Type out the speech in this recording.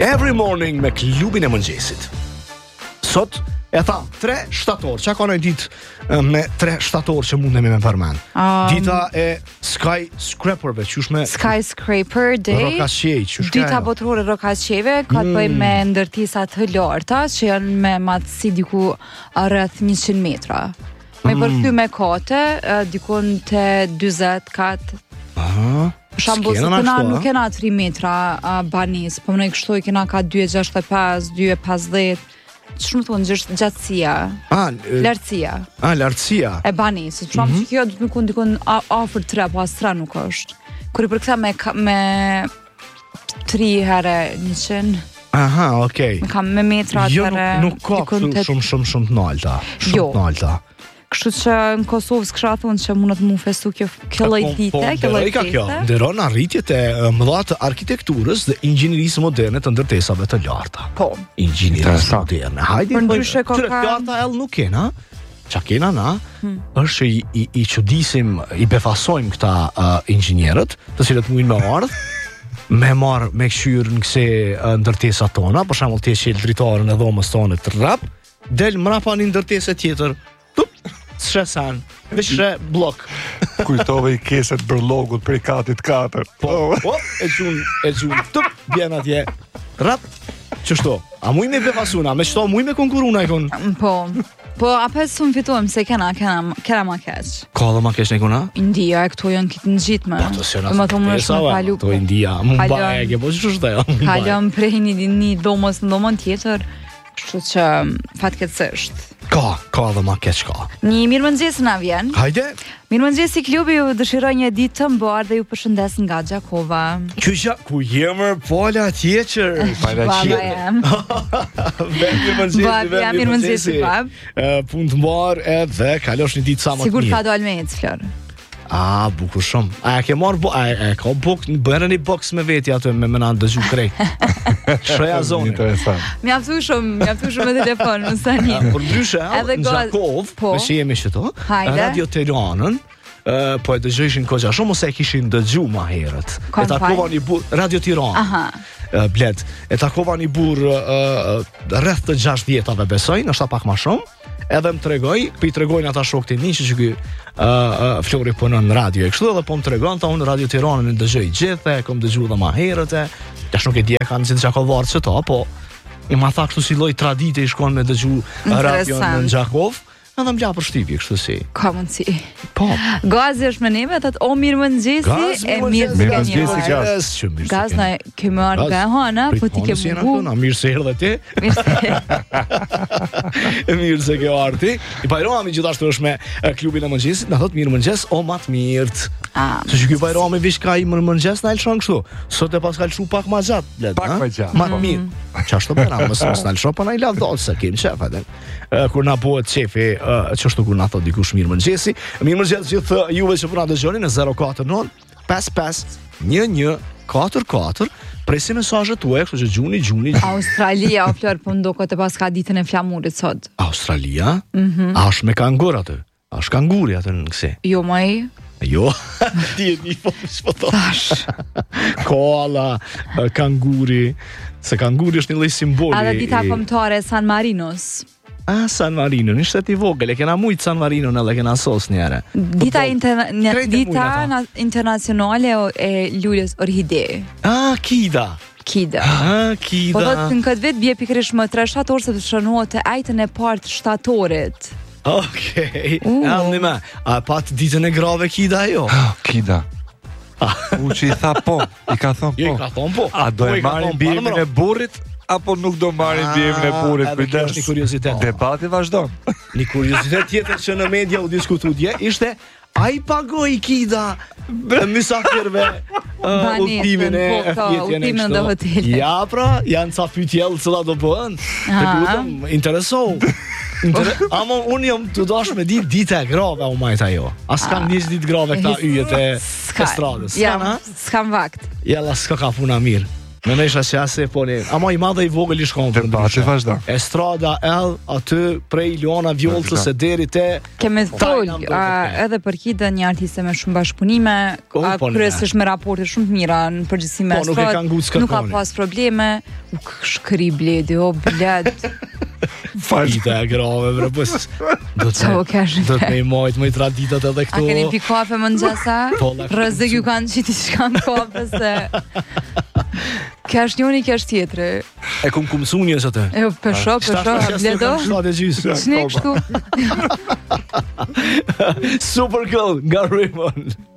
Every morning me klubin e mëngjesit. Sot e tha 3 shtator. Çka ka në ditë me 3 shtator që mundemi me përmend? Dita e skyscraperve, qysh me Skyscraper Day. Rokaqej, qysh ka? Dita botërore e rokaqeve ka të bëjë me ndërtesa të larta që janë me madhësi diku rreth 100 metra. Me përkthy me kate, dikun te 40 kat. Shambull, se këna nuk kena 3 metra banis, po më në kështu i kena ka 2,65, 2,50, që më thonë gjatësia, lartësia. Lartësia. E banis, që që kjo du të më kënë dikon afër 3, po as 3 nuk është. Kër i përkëtha me 3 herë 100. Aha, okej. Me metra të herë. Nuk ka shumë të nalta. Shumë të nalta. Kështu që në Kosovë s'kësha thonë që mundet mu festu kjo lojtite, kjo lojtite. Nderon arritjet e mëdha të arkitekturës dhe inxhinierisë moderne të ndërtesave të larta. Po. Inxhinierisë moderne. Hajde. Për ndryshe ka larta nuk kena. Qa kena na, është që i çudisim, i befasojmë këta inxhinierët, të cilët mujnë me ardhë, me marë me këshyrë në këse ndërtesa tona, për shembull të qelë dritarën e dhomës tonë të rrap, del mrapa një ndërtese tjetër, s'shesan, veç shre blok. Kujtove i keset bërlogut prej katit 4. Po, e gjunë, bjen atje, rap, qështo, a muj me befasuna, me qëto muj me konkuruna e kon? Po, apes së më fituam se kena ma keq. Ka dhe ma keq në kuna? India, e këto janë kitë në gjitë me. Po, të sena të pesa, to India, Mumbai, po që është e? Kalëm prej një domës në domën tjetër, kështu që fatkeqësisht. Ka dhe ma keq ka. Një mirëmëngjes na vjen. Hajde. Mirëmëngjes i klubi ju dëshiroj një ditë të mbar dhe ju përshëndes nga Gjakova. Ku jemër Pola tjeqër? Baba jem. Mirëmëngjes i bab. Punë të mbar edhe kalosh një ditë sa më të mirë. Sigur ka dal me ecë, Flor. Bukur shumë. A ke marrë ka bërë një boks me veti atë me mënanë dëgju krej. Shreja zonë. Mjaftu shumë me telefon, në sani. Për ndryshe, në Gjakov, nëse jemi që to, Radio Tiranën, po e dëgjëshin koqa shumë, ose e kishin dëgju ma herët. E takova një burë, Radio Tiranë, bled, e takova një burë rreth të 6 vjetave besoj, nështë pak ma shumë, edhe më tregoj, për i tregojnë ata shokët e një që ky Flori punon në radio e kështu, edhe po më tregon ta unë Radio Tiranën e dëgjoj gjithë, e kom dëgju dhe ma herët e, tash nuk e di e kanë gjithë që ka vartë që ta, po i ma tha kështu si loj tradite i shkon me dëgju radio në Gjakov, edhe më gja për shtypje kështu si. Ka mundsi. Po. Gazi është me neve, thot o mirëmëngjesi e mirë se keni ardhur. Gaz na ke marrë nga hana, po ti ke mungu. Mirë se erdhe ti. Mirë se ke ardhi. I Bajrami gjithashtu është me klubin e mëngjesit, na thot mirëmëngjes o ma të mirët. Se që ky Bajrami vish ka i mirëmëngjes na lëshon kështu. Sot e pas ka lëshu pak ma gjatë, pak ma gjatë. Ma të mirë. Qashtu Bajrami mos na lëshon, po na i lavdol se kim shef atë. Kur na bëhet shefi qështu kur na thot dikush mirëmëngjesi. Mirëmëngjes gjithë juve që po na dëgjoni në 049 55 11 44. Presim mesazhet tuaja, kështu që gjuni. Australia, o Flor, po ndokot e pas ka ditën e flamurit sot. Australia? A është me kangur atë? A është kanguri atë në këse? Jo, maj. Jo, ti e një po të Tash. Koala, kanguri, se kanguri është një lloj simboli. A dhe dita kombëtare San Marinos. San Marino, një shtet i vogël, e kena mujt San Marino edhe kena sos njëre. Dita internacionale e lulës orhide. Kida. Kida. Po do të në këtë vit bje pikërisht më 3 shtator se të shënohet të ajtën e partë shtatorit. Okej. Nima, a pat ditën e grave Kida jo? Kida. Që i tha po, i ka thonë po. I ka thonë po. A do e marrin bjemën e burrit? Apo nuk do marrin bjemën e burrit? Kjo është një kuriozitet. Debati vazhdon. Një kuriozitet tjetër që në media u diskutu dje ishte a i pagoj Kida mysafirve udhtimin e fjetjen e kështu. Ja pra, janë ca pytjellë cëla do bëhen. Të lutem, interesohu. Ama unë jam të dash me ditë e grave o majta jo. A s'kan njës ditë grave këta yjet e stradës? Ja, s'kan vakt. Jella s'ka ka puna mirë. Më nesha se asë po ne. Ama I madhe I vogël I shkon për ndryshe. Estrada L aty prej Luana Vjollcës e deri te kemë thol edhe për këtë një artiste me shumë bashkëpunime, kryesisht me raporte shumë të mira në përgjithësi me Estrada. Nuk ka pas probleme. U shkri Bledi, o Bled. Fajta e grave, bre, pues. Do të me I mojt më I traditat edhe këto. A keni pi kafe më në gjasa? Rëzëk ju kanë qiti shka në kafe se... Kja është njoni, kja është tjetëri. E kum mësu njës atë? E, pësho, Bledo. Qëne kështu? Super cool, nga Raymond.